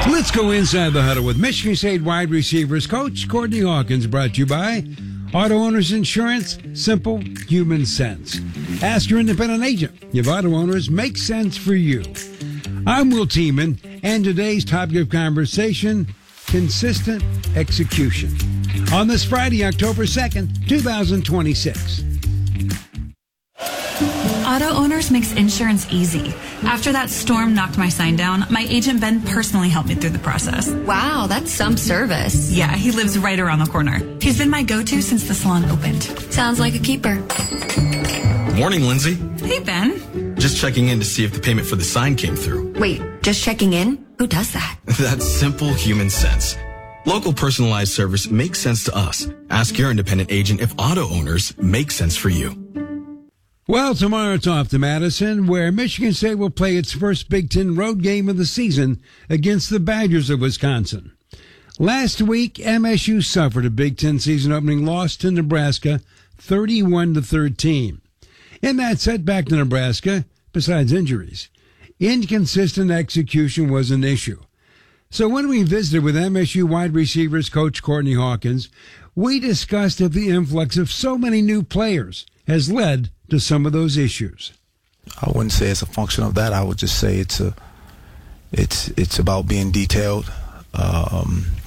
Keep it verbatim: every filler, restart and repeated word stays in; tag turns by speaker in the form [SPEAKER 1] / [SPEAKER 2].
[SPEAKER 1] Let's go inside the huddle with Michigan State wide receivers coach Courtney Hawkins, brought to you by Auto Owners Insurance, simple human sense. Ask your independent agent if auto owners make sense for you. I'm Will Tiemann, and today's topic of conversation, consistent execution. On this Friday, October second, twenty twenty-six.
[SPEAKER 2] Auto Owners makes insurance easy. After that storm knocked my sign down, my agent Ben personally helped me through the process.
[SPEAKER 3] Wow, that's some service.
[SPEAKER 2] Yeah, he lives right around the corner. He's been my go-to since the salon opened.
[SPEAKER 3] Sounds like a keeper.
[SPEAKER 4] Morning, Lindsay.
[SPEAKER 2] Hey, Ben.
[SPEAKER 4] Just checking in to see if the payment for the sign came through.
[SPEAKER 3] Wait, just checking in? Who does that?
[SPEAKER 4] That's simple human sense. Local personalized service makes sense to us. Ask your independent agent if Auto Owners make sense for you.
[SPEAKER 1] Well, tomorrow it's off to Madison, where Michigan State will play its first Big Ten road game of the season against the Badgers of Wisconsin. Last week, M S U suffered a Big Ten season opening loss to Nebraska, thirty-one to thirteen. In that setback to Nebraska, besides injuries, inconsistent execution was an issue. So when we visited with M S U wide receivers coach Courtney Hawkins, we discussed if the influx of so many new players has led to some of those issues.
[SPEAKER 5] I wouldn't say it's a function of that. I would just say it's a, it's it's about being detailed. Um,